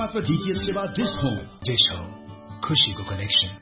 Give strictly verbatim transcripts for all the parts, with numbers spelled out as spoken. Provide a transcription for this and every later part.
मात्र डीटीएच सेवा dish home. Dish home, खुशीको कनेक्सन।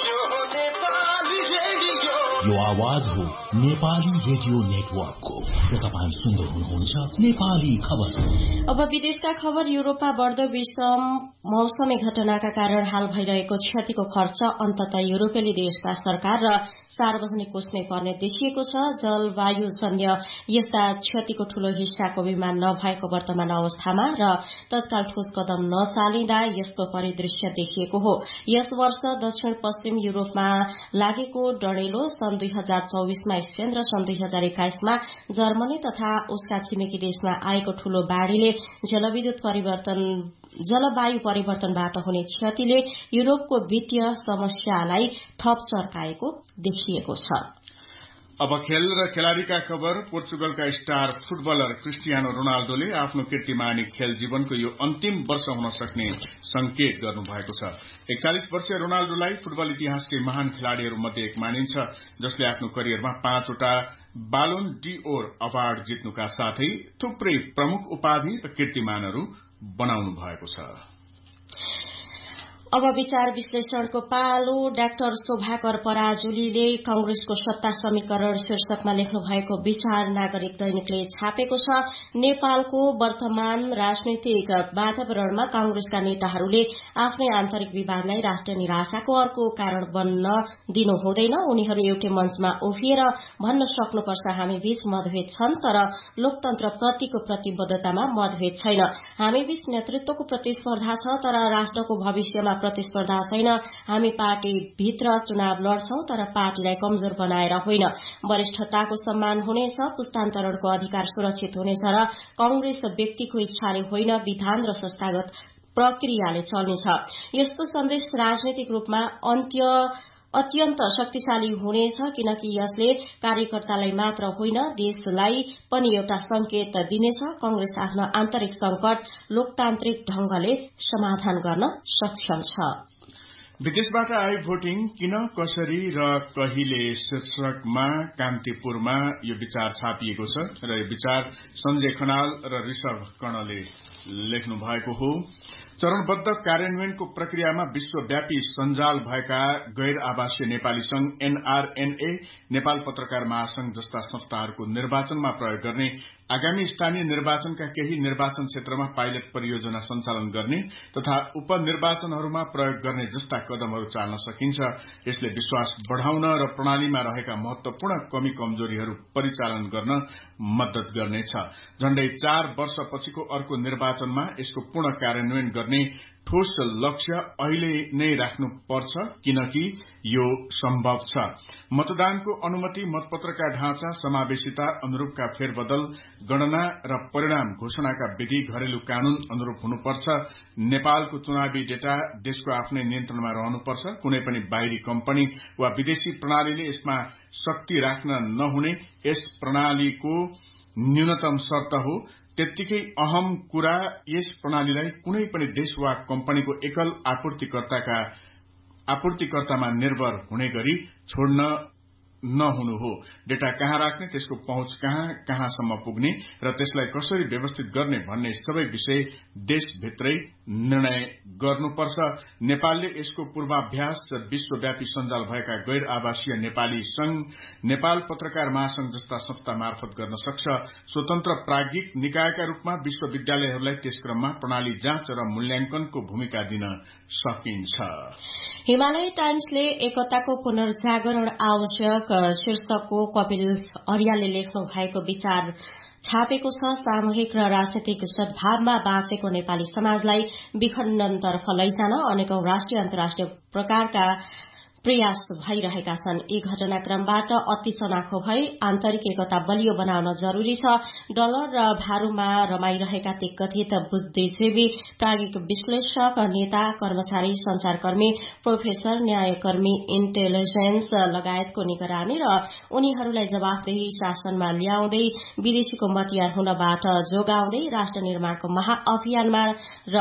यो आवाज हो नेपाली रेडियो नेटवर्कको र तपाईं सुन्दै हुनुहुन्छ नेपाली खबर। अब विदेशका खबर। युरोपमा बढ्दो विषम मौसमी घटनाका कारण हाल भइरहेको क्षतिको खर्च अन्ततः युरोपेली देशका सरकार र सार्वजनिक कोषमै पर्ने देखिएको छ। जलवायुजन्य यस्ता क्षतिको ठूलो हिस्साको बिमा नभएको वर्तमान अवस्थामा र तत्काल ठोस कदम नचालिँदा यस्तो परिदृश्य देखिएको हो। यस वर्ष दक्षिण पश्चिम युरोपमा लागेको डढेलो सन् दुई हजार चौबीसमा स्पेन र सन् दुई हजार एक्काइसमा जर्मनी तथा उसका छिमेकी देशमा आएको ठूलो बाढ़ीले जलविद्युत परिवर्तन जलवायु परिवर्तनबाट हुने क्षतिले युरोपको वित्तीय समस्यालाई थप चर्काएको देखिएको छ। अब खेल र खेलाड़ीका खबर। पोर्चुगलका स्टार फुटबलर क्रिस्टियानो रोनाल्डोले आफ्नो कीर्तिमानी खेल जीवनको यो अन्तिम वर्ष हुन सक्ने संकेत गर्नुभएको छ। एकचालिस वर्षीय रोनाल्डोलाई फुटबल इतिहासकै महान खेलाड़ीहरू मध्ये एक मानिन्छ, जसले आफ्नो करियरमा पाँचवटा बालोन डी ओर अवार्ड जित्नुका साथै थुप्रै प्रमुख उपाधि र कीर्तिमानहरू बनाउनु भएको छ। अब विचार विश्लेषणको पालो। डाक्टर शोभाकर पराजुलीले कांग्रेसको सत्ता समीकरण शीर्षकमा लेख्नु भएको विचार नागरिक दैनिकले छापेको छ। नेपालको वर्तमान राजनैतिक वातावरणमा कांग्रेसका नेताहरूले आफ्नै आन्तरिक विवादलाई राष्ट्रिय निराशाको अर्को कारण बन्न दिनु हुँदैन। उनीहरू एउटै मञ्चमा उभिएर भन्न सक्नुपर्छ, हामी बीच मतभेद छन् तर लोकतन्त्र प्रतिको प्रतिबद्धतामा मतभेद छैन। हामी बीच नेतृत्वको प्रतिस्पर्धा छ तर राष्ट्रको भविष्यमा प्रतिस्पर्धा छैन। हामी पार्टी भित्र चुनाव लड्छौं तर पार्टीलाई कमजोर बनाएर होइन। वरिष्ठताको सम्मान हुनेछ, पुस्तान्तरणको अधिकार सुरक्षित हुनेछ र कांग्रेस व्यक्तिको इच्छाले होइन विधान र संस्थागत प्रक्रियाले चल्नेछ। यस्तो सन्देश राजनैतिक रूपमा अन्त्य अत्यन्त शक्तिशाली हुनेछ, किनकि यसले कार्यकर्तालाई मात्र होइन देशलाई पनि एउटा संकेत दिनेछ। कांग्रेस आफ्नो आन्तरिक संकट लोकतान्त्रिक ढंगले समाधान गर्न सक्षम छ। विदेशबाट आई भोटिङ किन, कसरी र कहिले शीर्षकमा कान्तिपुरमा यो विचार छापिएको छ र यो विचार सञ्जय खनाल र ऋषभ कर्णले लेख्नु भएको हो। चरणबद्ध कार्यान्वयनको प्रक्रियामा विश्वव्यापी सञ्जाल भएका गैर आवासीय नेपाली संघ एनआरएनए, नेपाल पत्रकार महासंघ जस्ता संस्थाहरूको निर्वाचनमा प्रयोग गर्ने, आगामी स्थानीय निर्वाचनका केही निर्वाचन क्षेत्रमा पाइलट परियोजना सञ्चालन गर्ने तथा उपनिर्वाचनहरूमा प्रयोग गर्ने जस्ता कदमहरू चाल्न सकिन्छ। यसले विश्वास बढ़ाउन र प्रणालीमा रहेका महत्वपूर्ण कमी कमजोरीहरू परिचालन गर्न मद्दत गर्नेछ। झण्डै चार वर्षपछिको अर्को निर्वाचनमा यसको पूर्ण कार्यान्वयन गर्ने ठोस लक्ष्य अहिले नै राख्नु पर्छ, किनकि यो सम्भव छ। मतदानको अनुमति, मतपत्रका ढाँचा, समावेशिता अनुरूपका फेरबदल, गणना र परिणाम घोषणाका विधि घरेलु कानून अनुरूप हुनुपर्छ। नेपालको चुनावी डेटा देशको आफ्नै नियन्त्रणमा रहनुपर्छ। कुनै पनि बाहिरी कम्पनी वा विदेशी प्रणालीले यसमा शक्ति राख्न नहुने यस प्रणालीको न्यूनतम शर्त हो। त्यत्तिकै अहम कुरा यस प्रणालीलाई कुनै पनि देश वा कम्पनीको एकल आपूर्तिकर्ताका आपूर्तिकर्तामा निर्भर हुने गरी छोड्न नहुनु हो। डेटा कहाँ राख्ने, त्यसको पहुँच कहाँ कहाँसम्म पुग्ने र त्यसलाई कसरी व्यवस्थित गर्ने भन्ने सबै विषय देशभित्रै निर्णय गर्नुपर्छ। नेपालले यसको पूर्वाभ्यास विश्वव्यापी सञ्जाल भएका गैर आवासीय नेपाली संघ, नेपाल पत्रकार महासंघ जस्ता संस्था मार्फत गर्न सक्छ। स्वतन्त्र प्राज्ञिक निकायका रूपमा विश्वविद्यालयहरूलाई त्यस क्रममा प्रणाली जाँच र मूल्याङ्कनको भूमिका दिन सकिन्छ। हिमालय टाइम्सले एकताको पुनर्जागरण आवश्यक शीर्षकको कपिल अर्यालले लेख्नु भएको विचार छापेको छ। सामूहिक र राजनैतिक सद्भावमा बाँचेको नेपाली समाजलाई विखण्डनतर्फ लैजान अनेकौं राष्ट्रिय अन्तर्राष्ट्रिय प्रकारका प्रयास भइरहेका छन्। यी घटनाक्रमबाट अति चनाखो भई आन्तरिक एकता बलियो बनाउन जरूरी छ। डलर र भारूमा रमाइरहेका ती कथित बुद्धिजीवी, प्राज्ञिक विश्लेषक, नेता, कर्मचारी, संचारकर्मी, प्रोफेसर, न्यायकर्मी, इन्टेलिजेन्स लगायतको निगरानी र उनीहरूलाई जवाफदेही शासनमा ल्याउँदै विदेशीको मतियार हुनबाट जोगाउँदै राष्ट्र निर्माणको महाअभियानमा र